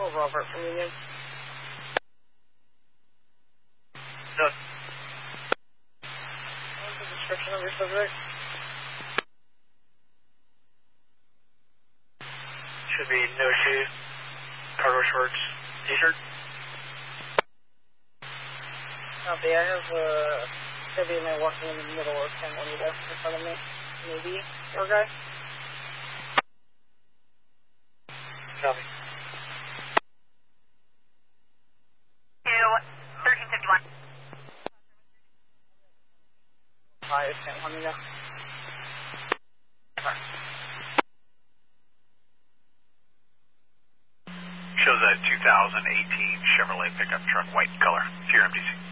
Robert from Union. No. What's the description of your subject? Should be no shoes, cargo shorts, t-shirt. Copy, I have a heavy man walking in the middle of San Juanita in front of me. Maybe your guy? Copy. 1351. Hi, San Juanita. Shows a 2018 Chevrolet pickup truck, white color. It's your MDC.